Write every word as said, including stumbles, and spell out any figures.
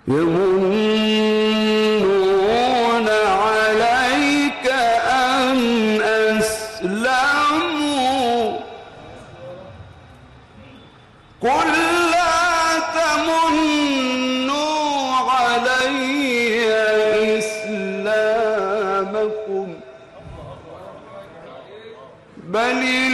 يمنون عليك أن أسلموا قل لا تمنوا علي إسلامكم بل